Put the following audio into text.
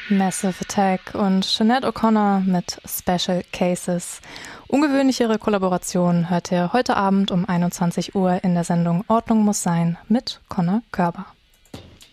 Massive Attack und Sinead O'Connor mit Special Cases. Ungewöhnlichere Kollaboration hört ihr heute Abend um 21 Uhr in der Sendung Ordnung muss sein mit Conor Körber.